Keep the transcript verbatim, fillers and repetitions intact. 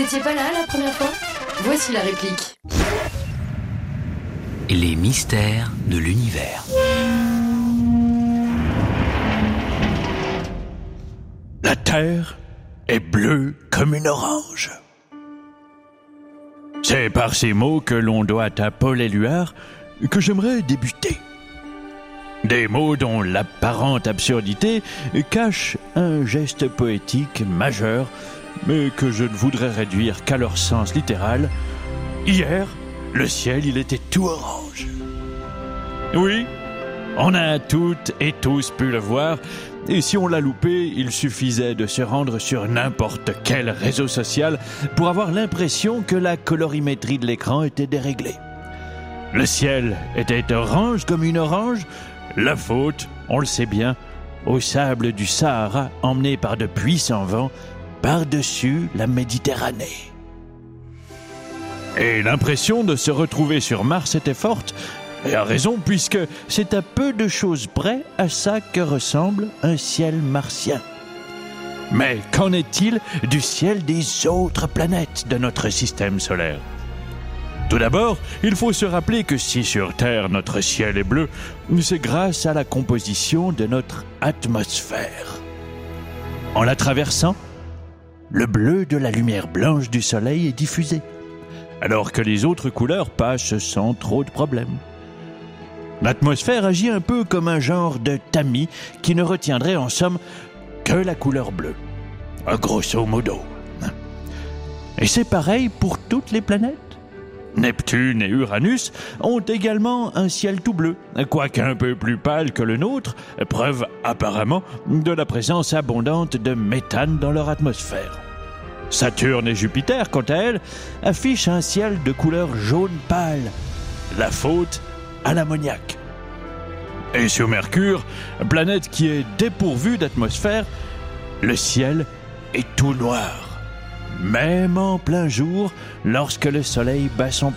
étiez pas là la première fois? Voici la réplique. Les mystères de l'univers. La terre est bleue comme une orange. C'est par ces mots que l'on doit à Paul Éluard que j'aimerais débuter. Des mots dont l'apparente absurdité cache un geste poétique majeur, mais que je ne voudrais réduire qu'à leur sens littéral. Hier, le ciel, il était tout orange. Oui, on a toutes et tous pu le voir, et si on l'a loupé, il suffisait de se rendre sur n'importe quel réseau social pour avoir l'impression que la colorimétrie de l'écran était déréglée. Le ciel était orange comme une orange, la faute, on le sait bien, au sable du Sahara emmené par de puissants vents par-dessus la Méditerranée. Et l'impression de se retrouver sur Mars était forte, et à raison, puisque c'est à peu de choses près à ça que ressemble un ciel martien. Mais qu'en est-il du ciel des autres planètes de notre système solaire ? Tout d'abord, il faut se rappeler que si sur Terre notre ciel est bleu, c'est grâce à la composition de notre atmosphère. En la traversant, le bleu de la lumière blanche du soleil est diffusé, alors que les autres couleurs passent sans trop de problèmes. L'atmosphère agit un peu comme un genre de tamis qui ne retiendrait en somme que la couleur bleue, grosso modo. Et c'est pareil pour toutes les planètes. Neptune et Uranus ont également un ciel tout bleu, quoique un peu plus pâle que le nôtre, preuve apparemment de la présence abondante de méthane dans leur atmosphère. Saturne et Jupiter, quant à elles, affichent un ciel de couleur jaune pâle, la faute à l'ammoniac. Et sur Mercure, planète qui est dépourvue d'atmosphère, le ciel est tout noir. Même en plein jour, lorsque le soleil bat son